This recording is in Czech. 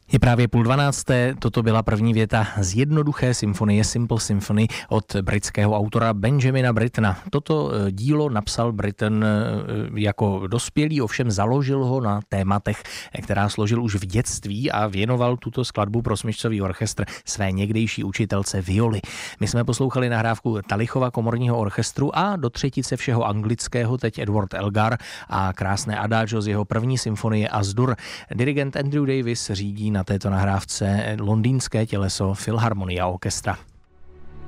Je právě 11:30, toto byla první věta z jednoduché symfonie Simple Symphony od britského autora Benjamina Brittona. Toto dílo napsal Britten jako dospělý, ovšem založil ho na tématech, která složil už v dětství a věnoval tuto skladbu pro smyčcový orchestr své někdejší učitelce violy. My jsme poslouchali nahrávku Talichova komorního orchestru a do třetice všeho anglického teď Edward Elgar a krásné adagio z jeho první symfonie Az-Dur. Dirigent Andrew Davis řídí na této nahrávce londýnské těleso Philharmonia Orchestra.